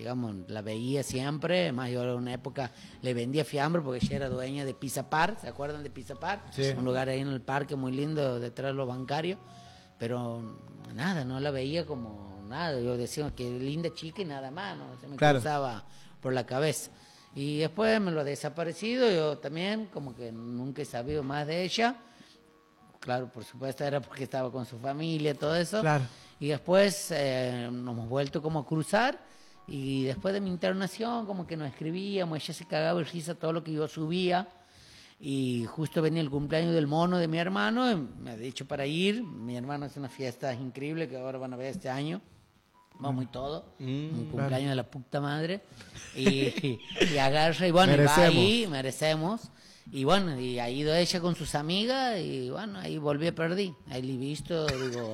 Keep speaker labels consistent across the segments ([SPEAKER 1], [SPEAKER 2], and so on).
[SPEAKER 1] digamos, la veía siempre. Además, yo en una época le vendía fiambre porque ella era dueña de Pizza Par, ¿se acuerdan de Pizza Par?
[SPEAKER 2] Sí.
[SPEAKER 1] Un lugar ahí en el parque muy lindo detrás de los bancarios, pero nada, no la veía como nada. Yo decía que linda chica y nada más, no se me cruzaba por la cabeza. Y después me lo ha desaparecido, yo también como que nunca he sabido más de ella. Claro, por supuesto era porque estaba con su familia, todo eso.
[SPEAKER 2] Claro.
[SPEAKER 1] Y después nos hemos vuelto como a cruzar, y después de mi internación como que nos escribíamos, ella se cagaba de risa todo lo que yo subía, y justo venía el cumpleaños del mono de mi hermano, y me ha dicho para ir. Mi hermano hace una fiesta increíble que ahora van a ver este año. Vamos y todo, un cumpleaños de la puta madre, y agarra y bueno, y va ahí, merecemos, y bueno, y ha ido ella con sus amigas, y bueno, ahí volví a perdí, ahí le he visto, digo,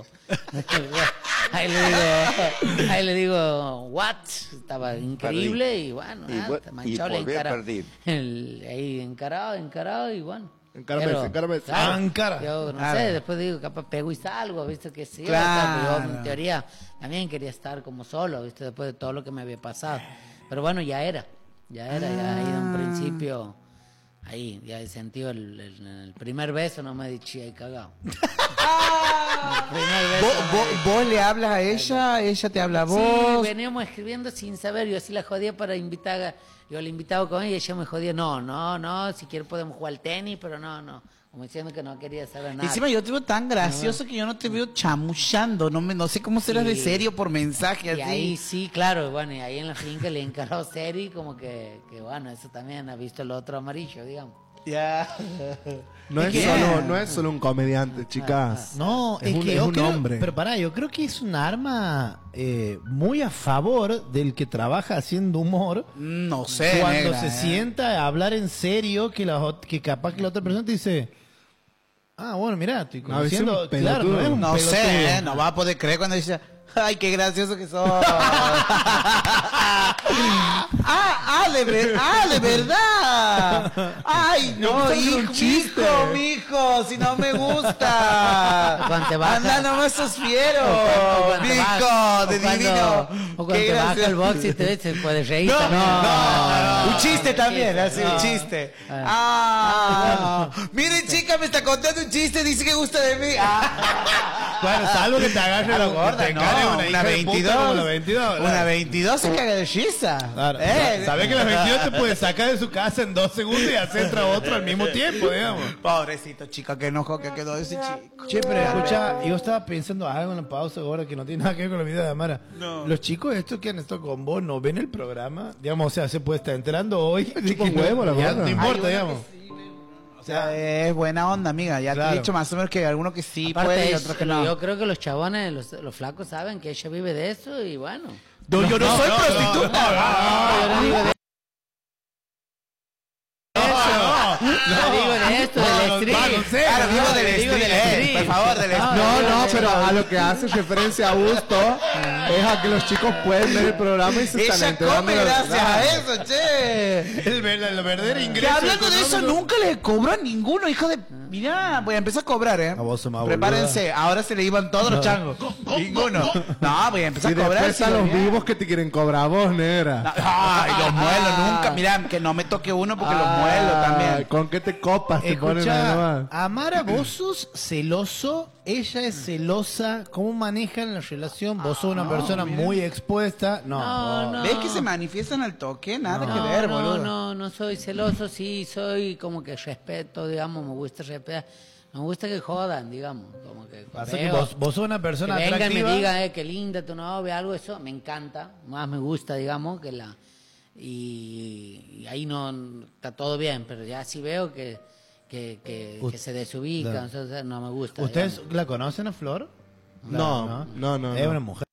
[SPEAKER 1] ahí le digo, what, estaba increíble, perdí. Y bueno, manchado, le encarado, ahí encarado, y bueno.
[SPEAKER 3] Encárame.
[SPEAKER 1] Claro, yo no sé, después digo, capaz pego y salgo, ¿viste? Que sí, yo en teoría también quería estar como solo, ¿viste? Después de todo lo que me había pasado. Pero bueno, ya era ahí de un principio, ahí, ya he sentido el primer beso, no me he dicho, ahí cagado.
[SPEAKER 2] ¿Vos le hablas a ella te habla a vos?
[SPEAKER 1] Sí, veníamos escribiendo sin saber, yo así la jodía para invitar, yo le invitaba con ella y ella me jodía, no, si quieres podemos jugar al tenis, pero no, como diciendo que no quería saber nada.
[SPEAKER 2] Encima yo te veo tan gracioso que yo no te veo chamullando, no sé cómo serás de serio por mensaje así.
[SPEAKER 1] Y ahí sí, claro, bueno, y ahí en la finca le encaró serio, y como que bueno, eso también ha visto el otro amarillo, digamos.
[SPEAKER 2] Ya.
[SPEAKER 3] No es solo un comediante, chicas.
[SPEAKER 4] No, es que
[SPEAKER 3] un hombre.
[SPEAKER 4] Pero pará, yo creo que es un arma muy a favor del que trabaja haciendo humor.
[SPEAKER 2] No sé.
[SPEAKER 4] Cuando se sienta a hablar en serio, que capaz que la otra persona te dice, bueno, mirá, estoy conociendo. Claro, no es un
[SPEAKER 2] no
[SPEAKER 4] pelotudo.
[SPEAKER 2] sé, no va a poder creer cuando dice, ay, qué gracioso que sos. de verdad. Ay, no, mijo, si no me gusta. Anda, no me sos fiero. Mijo, de divino.
[SPEAKER 1] O cuando te baja el box y te puede reír.
[SPEAKER 2] No. Un chiste también, así, un chiste. Miren, chica, me está contando un chiste, dice que gusta de mí.
[SPEAKER 4] Bueno, salvo que te agarre la gorda,
[SPEAKER 2] una 22. Una 22 se caga de risa.
[SPEAKER 4] Claro. ¿Sabés que la 22 te puede sacar de su casa en 2 segundos y hacer entra otro al mismo tiempo, digamos?
[SPEAKER 2] Pobrecito, chica, que enojo que quedó ese chico.
[SPEAKER 4] Che, pero escucha, yo estaba pensando algo en la pausa ahora que no tiene nada que ver con la vida de Amara.
[SPEAKER 2] No.
[SPEAKER 4] Los chicos estos que han estado con vos no ven el programa, digamos, o sea, se puede estar entrando hoy.
[SPEAKER 3] Con huevo, la verdad.
[SPEAKER 4] No importa, digamos.
[SPEAKER 2] O sea, es buena onda, amiga. Ya te he dicho más o menos que hay algunos que sí pueden y otros que no.
[SPEAKER 1] Yo creo que los chabones, los flacos saben que ella vive de eso, y bueno.
[SPEAKER 2] No, yo no soy prostituta.
[SPEAKER 1] Yo no digo de no digo de esto, del stream.
[SPEAKER 2] Claro, digo del stream. Por favor, del stream.
[SPEAKER 3] No, pero a lo que hace referencia a Augusto es a que los chicos pueden ver el programa y se están
[SPEAKER 2] Ella
[SPEAKER 3] enterando.
[SPEAKER 2] come gracias a eso, che.
[SPEAKER 4] El verdadero ingreso.
[SPEAKER 2] Que hablando de eso, nunca le cobró a ninguno, hijo de... Mirá, voy a empezar a cobrar,
[SPEAKER 4] A vos sos más
[SPEAKER 2] prepárense,
[SPEAKER 4] boluda.
[SPEAKER 2] ahora se le iban todos los changos. Ninguno. No, voy a empezar a cobrar.
[SPEAKER 3] Después están los vivos que te quieren cobrar a vos, negra.
[SPEAKER 2] Ay, los muelos nunca. Mirá, que no me toque uno porque los muelo también.
[SPEAKER 3] ¿Con qué te copas? Te ponen
[SPEAKER 4] Escucha,
[SPEAKER 3] además.
[SPEAKER 4] Amara, vos sos celoso, ella es celosa. ¿Cómo manejan la relación? Vos sos una persona muy expuesta.
[SPEAKER 1] No.
[SPEAKER 2] ¿Ves que se manifiestan al toque? Nada que ver, boludo.
[SPEAKER 1] No soy celoso, sí, soy como que respeto, digamos, me gusta respetar. Me gusta que jodan, digamos. Como que
[SPEAKER 4] Pasa que vos sos una persona
[SPEAKER 1] que vengan
[SPEAKER 4] atractiva.
[SPEAKER 1] y me digan, qué linda tu novia, algo, eso me encanta. Más me gusta, digamos, que la... Y ahí no está todo bien, pero ya sí veo que se desubica, entonces no me gusta.
[SPEAKER 4] ¿Ustedes
[SPEAKER 1] digamos.
[SPEAKER 4] la conocen a Flor?
[SPEAKER 3] No.
[SPEAKER 4] Es una mujer